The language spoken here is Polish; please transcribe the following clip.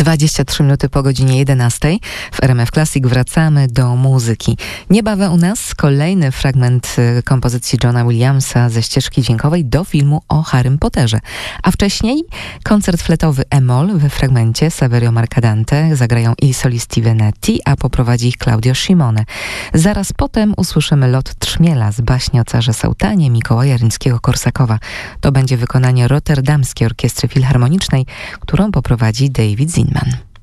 23 minuty po godzinie 11. W RMF Classic wracamy do muzyki. Niebawem u nas kolejny fragment kompozycji Johna Williamsa ze ścieżki dźwiękowej do filmu o Harrym Potterze. A wcześniej koncert fletowy E-moll we fragmencie Saverio Mercadante zagrają i solisti Venetti, a poprowadzi ich Claudio Scimone. Zaraz potem usłyszymy lot Trzmiela z baśni o carze Sałtanie Mikołaja Ryńskiego-Korsakowa. To będzie wykonanie Rotterdamskiej Orkiestry Filharmonicznej, którą poprowadzi David Zinman.